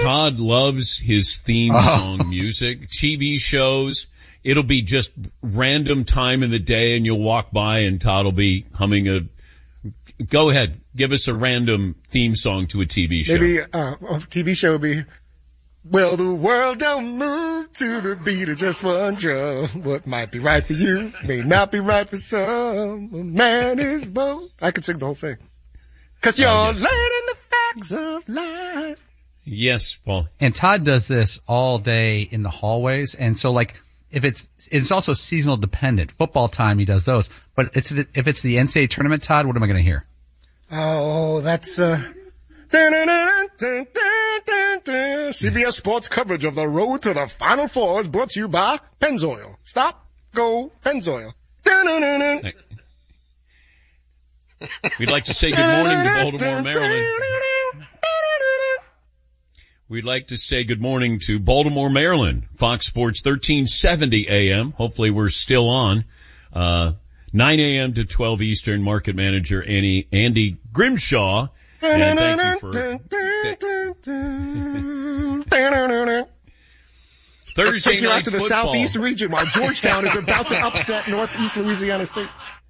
Todd loves his theme song music, TV shows. It'll be just random time in the day and you'll walk by and Todd will be humming go ahead, give us a random theme song to a TV show. Maybe a TV show would be, well, the world don't move to the beat of just one drum. What might be right for you may not be right for some. A man is both. I could sing the whole thing. 'Cause you're learning the facts of life. Yes, Paul. And Todd does this all day in the hallways, and so like, if it's also seasonal dependent. Football time, he does those. But if it's the NCAA tournament, Todd, what am I going to hear? Oh, that's, CBS Sports coverage of the road to the Final Four is brought to you by Pennzoil. Stop, go, Pennzoil. We'd like to say good morning to Baltimore, Maryland. We'd like to say good morning to Baltimore, Maryland. Fox Sports 1370 AM. Hopefully we're still on. 9 a.m. to 12 Eastern. Market manager Andy Grimshaw. And thank you for Thursday take you night out to the football. Southeast region while Georgetown is about to upset Northeast Louisiana State.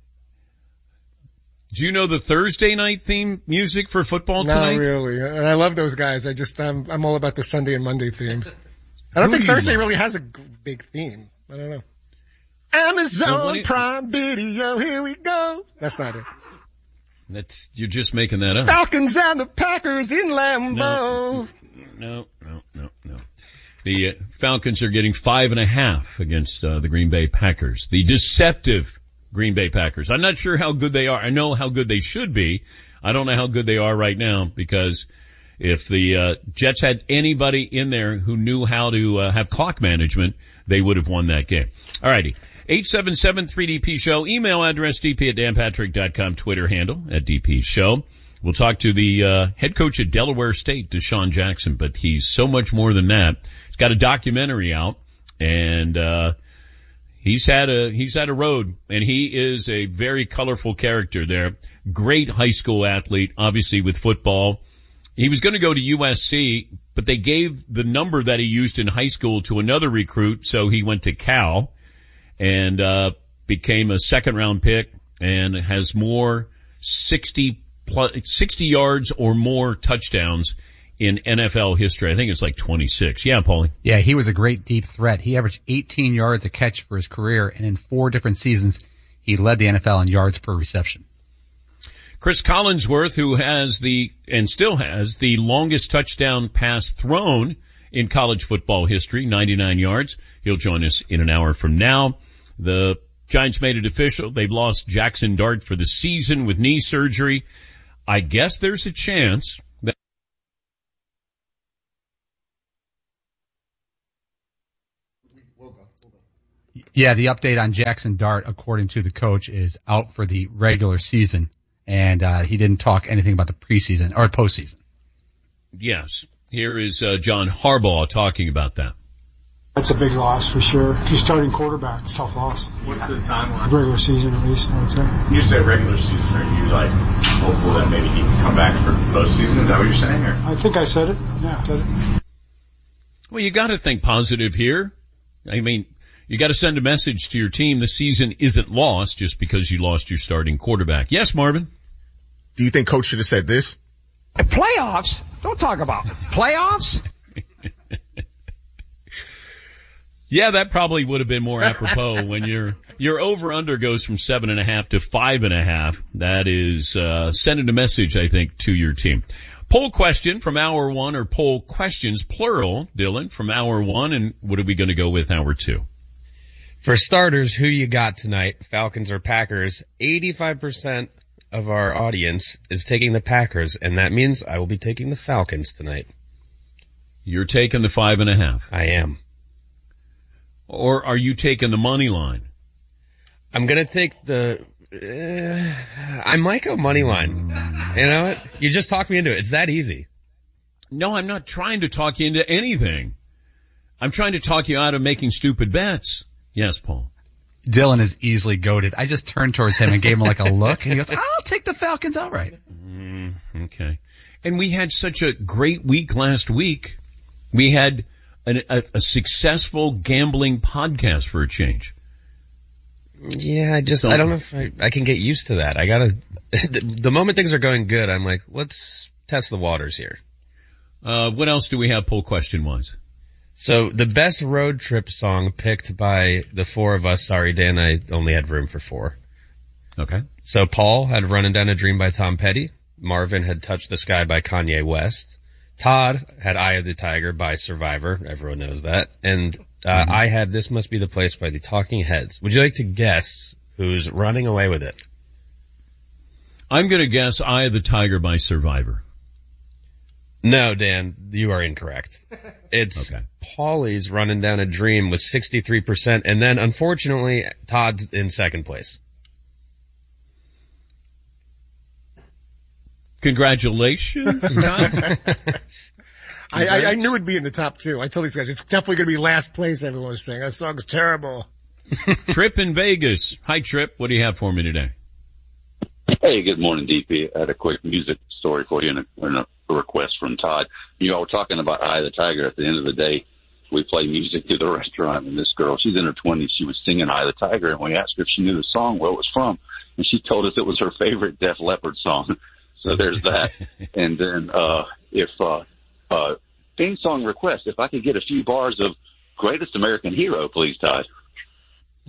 Do you know the Thursday night theme music for football tonight? Not really. And I love those guys. I'm all about the Sunday and Monday themes. I don't think Thursday really has a big theme. I don't know. Amazon Prime Video, here we go. That's not it. You're just making that up. Falcons and the Packers in Lambeau. No. The Falcons are getting 5.5 against the Green Bay Packers. The deceptive Green Bay Packers. I'm not sure how good they are. I know how good they should be. I don't know how good they are right now because if the Jets had anybody in there who knew how to have clock management, they would have won that game. All righty. 877-3DP Show. Email address dp@danpatrick.com. Twitter handle @DP Show. We'll talk to the head coach at Delaware State, Deshaun Jackson, but he's so much more than that. He's got a documentary out, and he's had a road, and he is a very colorful character there. Great high school athlete, obviously with football. He was going to go to USC, but they gave the number that he used in high school to another recruit, so he went to Cal and became a second-round pick and has more 60 yards or more touchdowns in NFL history. I think it's like 26. Yeah, Paulie. Yeah, he was a great deep threat. He averaged 18 yards a catch for his career, and in 4 different seasons, he led the NFL in yards per reception. Chris Collinsworth, who has and still has the longest touchdown pass thrown in college football history, 99 yards. He'll join us in an hour from now. The Giants made it official. They've lost Jackson Dart for the season with knee surgery. I guess there's a chance that Yeah, the update on Jackson Dart, according to the coach, is out for the regular season, and he didn't talk anything about the preseason or postseason. Yes. Here is John Harbaugh talking about that. That's a big loss for sure. You're starting quarterback, it's a tough loss. What's the timeline? Regular season at least, I would say. You say regular season, are you like hopeful that maybe he can come back for postseason? Is that what you're saying? Or? I think I said it. Yeah, I said it. Well, you got to think positive here. I mean, you got to send a message to your team. The season isn't lost just because you lost your starting quarterback. Yes, Marvin? Do you think coach should have said this? Playoffs? Don't talk about playoffs. Yeah, that probably would have been more apropos when your over-under goes from 7.5 to 5.5. That is sending a message, I think, to your team. Poll question from hour 1, or poll questions, plural, Dylan, from hour 1, and what are we going to go with hour 2? For starters, who you got tonight, Falcons or Packers? 85% of our audience is taking the Packers, and that means I will be taking the Falcons tonight. You're taking the 5.5. I am. Or are you taking the money line? I'm gonna take I might go money line. You know what? You just talked me into it. It's that easy. No, I'm not trying to talk you into anything. I'm trying to talk you out of making stupid bets. Yes, Paul. Dylan is easily goated. I just turned towards him and gave him like a look, and he goes, I'll take the Falcons outright. Okay. And we had such a great week last week. We had a successful gambling podcast for a change. Yeah, I don't know if I can get used to that. The moment things are going good, I'm like, let's test the waters here. What else do we have poll question-wise? So the best road trip song picked by the four of us. Sorry, Dan, I only had room for 4. Okay. So Paul had Running Down a Dream by Tom Petty. Marvin had Touch the Sky by Kanye West. Todd had Eye of the Tiger by Survivor. Everyone knows that. And I had This Must Be the Place by the Talking Heads. Would you like to guess who's running away with it? I'm going to guess Eye of the Tiger by Survivor. No, Dan, you are incorrect. It's okay. Paulie's Running Down a Dream with 63%, and then unfortunately, Todd's in second place. Congratulations, Todd. I knew it'd be in the top 2. I told these guys, it's definitely going to be last place, everyone was saying. That song's terrible. Trip in Vegas. Hi, Trip. What do you have for me today? Hey, good morning, DP. I had a quick music story for you and a request from Todd. You all were talking about Eye of the Tiger. At the end of the day, we play music at the restaurant, and this girl, she's in her 20s. She was singing Eye of the Tiger, and we asked her if she knew the song, where it was from, and she told us it was her favorite Def Leppard song. So there's that. And then theme song request, if I could get a few bars of Greatest American Hero, please, Todd.